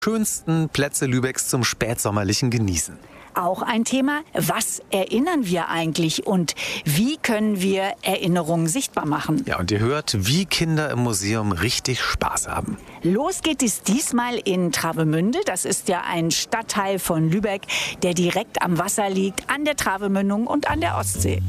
schönsten Plätze Lübecks zum spätsommerlichen Genießen. Auch ein Thema, was erinnern wir eigentlich und wie können wir Erinnerungen sichtbar machen? Ja, und ihr hört, wie Kinder im Museum richtig Spaß haben. Los geht es diesmal in Travemünde. Das ist ja ein Stadtteil von Lübeck, der direkt am Wasser liegt, an der Travemündung und an der Ostsee.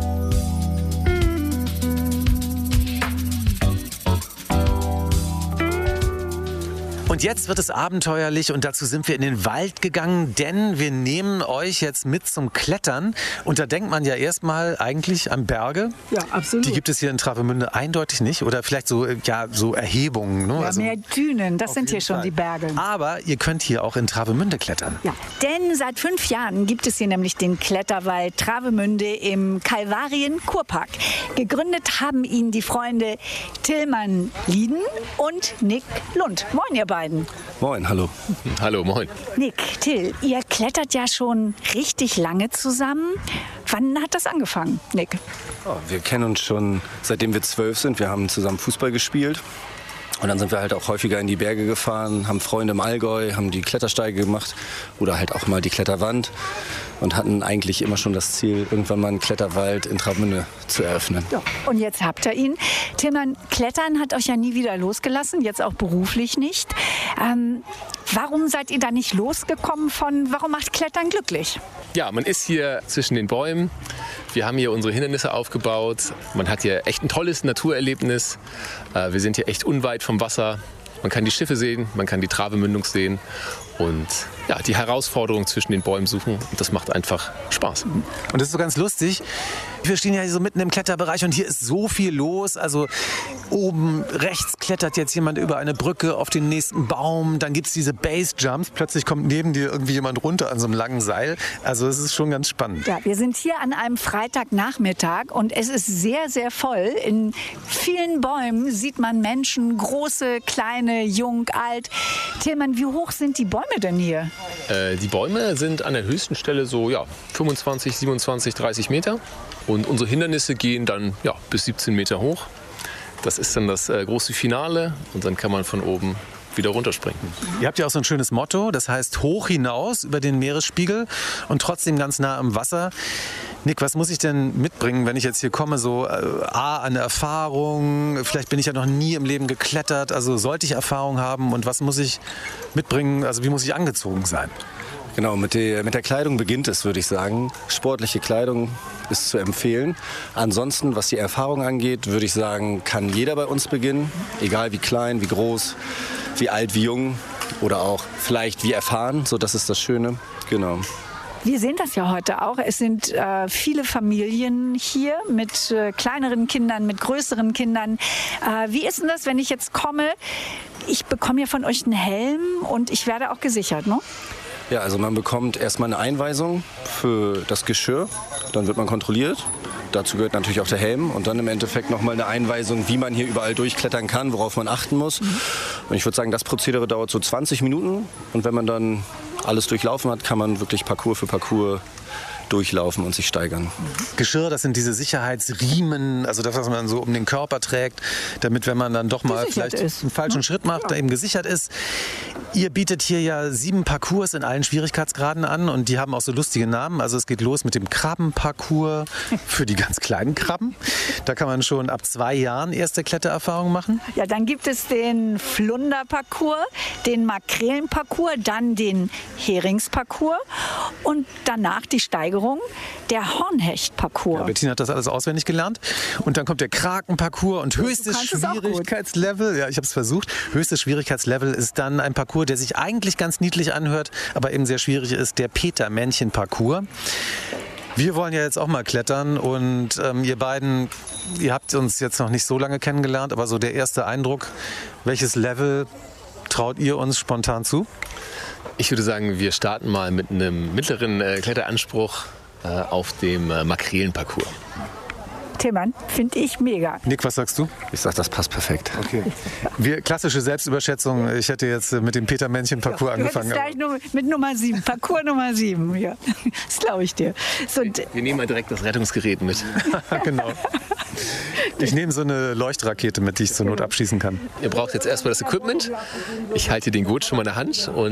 Und jetzt wird es abenteuerlich und dazu sind wir in den Wald gegangen, denn wir nehmen euch jetzt mit zum Klettern. Und da denkt man ja erstmal eigentlich an Berge. Ja, absolut. Die gibt es hier in Travemünde eindeutig nicht. Oder vielleicht so, ja, so Erhebungen. Ne? Ja, also mehr Dünen, das sind hier schon die Berge. Aber ihr könnt hier auch in Travemünde klettern. Ja, denn seit 5 Jahren gibt es hier nämlich den Kletterwald Travemünde im Kalvarien-Kurpark. Gegründet haben ihn die Freunde Tillmann Lieden und Nick Lund. Moin, ihr beiden. Moin, hallo. Hallo, moin. Nick, Till, ihr klettert ja schon richtig lange zusammen. Wann hat das angefangen, Nick? Oh, wir kennen uns schon seitdem wir 12 sind. Wir haben zusammen Fußball gespielt. Und dann sind wir halt auch häufiger in die Berge gefahren, haben Freunde im Allgäu, haben die Klettersteige gemacht oder halt auch mal die Kletterwand und hatten eigentlich immer schon das Ziel, irgendwann mal einen Kletterwald in Travemünde zu eröffnen. Ja. Und jetzt habt ihr ihn. Tillmann, Klettern hat euch ja nie wieder losgelassen, jetzt auch beruflich nicht. Warum seid ihr da nicht losgekommen warum macht Klettern glücklich? Ja, man ist hier zwischen den Bäumen. Wir haben hier unsere Hindernisse aufgebaut. Man hat hier echt ein tolles Naturerlebnis. Wir sind hier echt unweit vom Wasser. Man kann die Schiffe sehen, man kann die Travemündung sehen und ja, die Herausforderung zwischen den Bäumen suchen. Und das macht einfach Spaß. Und das ist so ganz lustig. Wir stehen ja hier so mitten im Kletterbereich und hier ist so viel los. Also oben rechts klettert jetzt jemand über eine Brücke auf den nächsten Baum. Dann gibt es diese Base-Jumps. Plötzlich kommt neben dir irgendwie jemand runter an so einem langen Seil. Also es ist schon ganz spannend. Ja, wir sind hier an einem Freitagnachmittag und es ist sehr, sehr voll. In vielen Bäumen sieht man Menschen, große, kleine, jung, alt. Tillmann, wie hoch sind die Bäume denn hier? Die Bäume sind an der höchsten Stelle so 25, 27, 30 Meter. Und unsere Hindernisse gehen dann bis 17 Meter hoch. Das ist dann das große Finale und dann kann man von oben wieder runterspringen. Ihr habt ja auch so ein schönes Motto, das heißt hoch hinaus über den Meeresspiegel und trotzdem ganz nah am Wasser. Nick, was muss ich denn mitbringen, wenn ich jetzt hier komme? So eine Erfahrung, vielleicht bin ich ja noch nie im Leben geklettert, also sollte ich Erfahrung haben und was muss ich mitbringen, also wie muss ich angezogen sein? Genau, mit der Kleidung beginnt es, würde ich sagen. Sportliche Kleidung ist zu empfehlen. Ansonsten, was die Erfahrung angeht, würde ich sagen, kann jeder bei uns beginnen. Egal wie klein, wie groß, wie alt, wie jung oder auch vielleicht wie erfahren. So, das ist das Schöne. Genau. Wir sehen das ja heute auch. Es sind viele Familien hier mit kleineren Kindern, mit größeren Kindern. Wie ist denn das, wenn ich jetzt komme? Ich bekomme ja von euch einen Helm und ich werde auch gesichert, ne? Ja, also man bekommt erstmal eine Einweisung für das Geschirr, dann wird man kontrolliert. Dazu gehört natürlich auch der Helm und dann im Endeffekt nochmal eine Einweisung, wie man hier überall durchklettern kann, worauf man achten muss. Und ich würde sagen, das Prozedere dauert so 20 Minuten und wenn man dann alles durchlaufen hat, kann man wirklich Parcours für Parcours durchlaufen und sich steigern. Geschirr, das sind diese Sicherheitsriemen, also das, was man so um den Körper trägt, damit, wenn man dann doch mal vielleicht einen falschen Schritt macht, da eben gesichert ist. Ihr bietet hier ja 7 Parcours in allen Schwierigkeitsgraden an und die haben auch so lustige Namen. Also es geht los mit dem Krabbenparcours für die ganz kleinen Krabben. Da kann man schon ab 2 Jahren erste Klettererfahrungen machen. Ja, dann gibt es den Flunderparcours, den Makrelenparcours, dann den Heringsparcours und danach die Steigerung, der Hornhechtparcours. Ja, Bettina hat das alles auswendig gelernt. Und dann kommt der Krakenparcours und höchstes Schwierigkeitslevel. Ja, ich habe es versucht. Höchstes Schwierigkeitslevel ist dann ein Parcours, der sich eigentlich ganz niedlich anhört, aber eben sehr schwierig ist, der Peter-Männchen-Parcours. Wir wollen ja jetzt auch mal klettern und ihr beiden, ihr habt uns jetzt noch nicht so lange kennengelernt, aber so der erste Eindruck, welches Level traut ihr uns spontan zu? Ich würde sagen, wir starten mal mit einem mittleren Kletteranspruch auf dem Makrelenparcours. Tillmann, finde ich mega. Nick, was sagst du? Ich sag, das passt perfekt. Okay. Klassische Selbstüberschätzung. Ich hätte jetzt mit dem Peter-Männchen-Parcours angefangen. Du hättest gleich mit Nummer 7, Parcours Nummer 7. Ja. Das glaube ich dir. So, wir nehmen mal direkt das Rettungsgerät mit. Genau. Ich nehme so eine Leuchtrakete mit, die ich zur Not abschießen kann. Ihr braucht jetzt erstmal das Equipment. Ich halte den Gurt schon mal in der Hand und